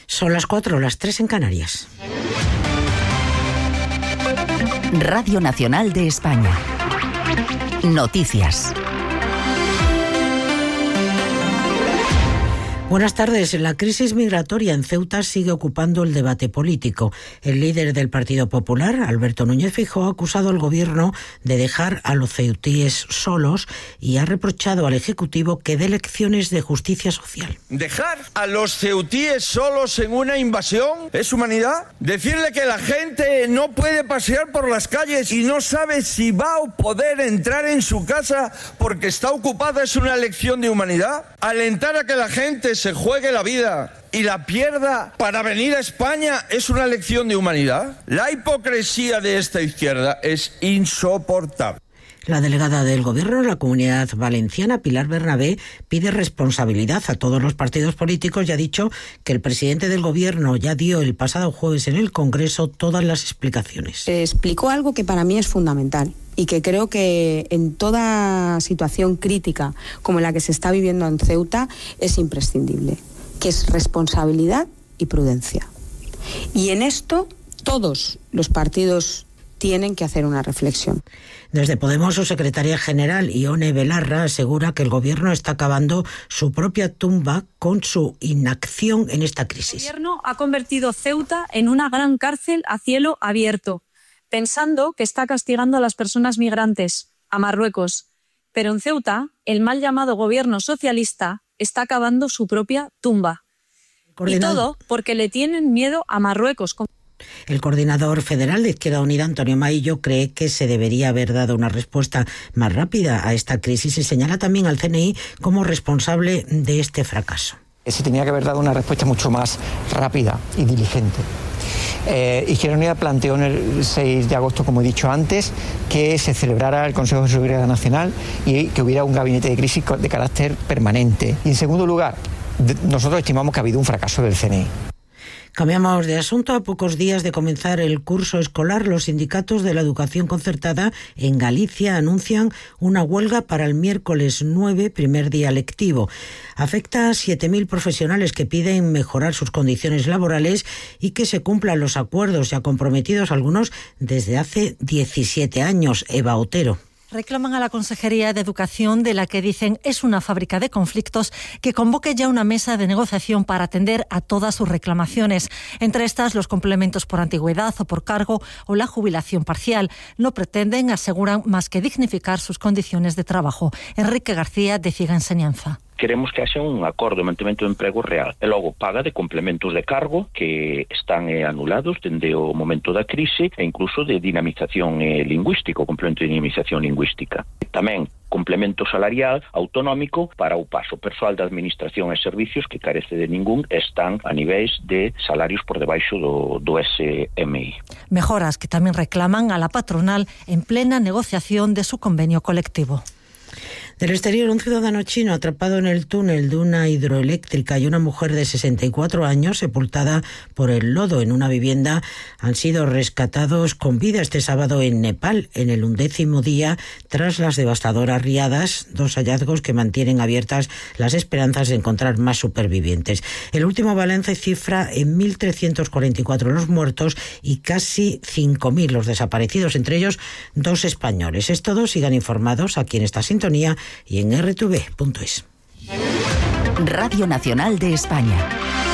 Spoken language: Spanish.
Son las 4, las 3 en Canarias. Radio Nacional de España. Noticias. Buenas tardes. La crisis migratoria en Ceuta sigue ocupando el debate político. El líder del Partido Popular, Alberto Núñez Feijóo, ha acusado al Gobierno de dejar a los ceutíes solos y ha reprochado al Ejecutivo que dé lecciones de justicia social. ¿Dejar a los ceutíes solos en una invasión es humanidad? ¿Decirle que la gente no puede pasear por las calles y no sabe si va a poder entrar en su casa porque está ocupada es una lección de humanidad? ¿Alentar a que la gente se juegue la vida y la pierda para venir a España es una lección de humanidad? La hipocresía de esta izquierda es insoportable. La delegada del Gobierno en la Comunidad Valenciana, Pilar Bernabé, pide responsabilidad a todos los partidos políticos y ha dicho que el presidente del Gobierno ya dio el pasado jueves en el Congreso todas las explicaciones. Explicó algo que para mí es fundamental y que creo que en toda situación crítica como la que se está viviendo en Ceuta es imprescindible, que es responsabilidad y prudencia. Y en esto todos los partidos tienen que hacer una reflexión. Desde Podemos, su secretaria general, Ione Belarra, asegura que el Gobierno está cavando su propia tumba con su inacción en esta crisis. El Gobierno ha convertido Ceuta en una gran cárcel a cielo abierto, pensando que está castigando a las personas migrantes, a Marruecos. Pero en Ceuta, el mal llamado Gobierno socialista está cavando su propia tumba. Y todo porque le tienen miedo a Marruecos. El coordinador federal de Izquierda Unida, Antonio Maillo, cree que se debería haber dado una respuesta más rápida a esta crisis y señala también al CNI como responsable de este fracaso. Se tenía que haber dado una respuesta mucho más rápida y diligente. Izquierda Unida planteó en el 6 de agosto, como he dicho antes, que se celebrara el Consejo de Seguridad Nacional y que hubiera un gabinete de crisis de carácter permanente. Y en segundo lugar, nosotros estimamos que ha habido un fracaso del CNI. Cambiamos de asunto. A pocos días de comenzar el curso escolar, los sindicatos de la educación concertada en Galicia anuncian una huelga para el miércoles 9, primer día lectivo. Afecta a 7.000 profesionales que piden mejorar sus condiciones laborales y que se cumplan los acuerdos ya comprometidos, algunos desde hace 17 años. Eva Otero. Reclaman a la Consejería de Educación, de la que dicen es una fábrica de conflictos, que convoque ya una mesa de negociación para atender a todas sus reclamaciones. Entre estas, los complementos por antigüedad o por cargo o la jubilación parcial. No pretenden, aseguran, más que dignificar sus condiciones de trabajo. Enrique García, de Ciga Enseñanza. Queremos que haxa un acordo de mantemento de emprego real e logo paga de complementos de cargo que están anulados dende o momento da crise e incluso de dinamización lingüística, o complemento de dinamización lingüística. Tamén complemento salarial autonómico para o paso persoal da administración e servicios que carece de ningún, están a niveis de salarios por debaixo do SMI. Mejoras que tamén reclaman a la patronal en plena negociación de su convenio colectivo. Del exterior, un ciudadano chino atrapado en el túnel de una hidroeléctrica y una mujer de 64 años sepultada por el lodo en una vivienda han sido rescatados con vida este sábado en Nepal, en el 11º día tras las devastadoras riadas, dos hallazgos que mantienen abiertas las esperanzas de encontrar más supervivientes. El último balance cifra en 1.344 los muertos y casi 5.000 los desaparecidos, entre ellos 2 españoles. Es todo, sigan informados aquí en esta sintonía y en rtv.es. Radio Nacional de España.